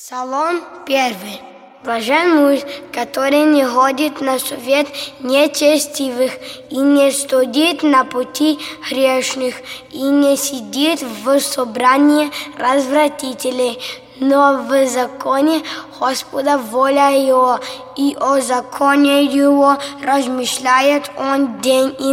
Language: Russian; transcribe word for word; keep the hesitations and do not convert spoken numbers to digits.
Псалом первый. Блажен муж, который не ходит на совет нечестивых и не студит на пути грешных, и не сидит в собрании развратителей, но в законе Господа воля его, и о законе его размышляет он день и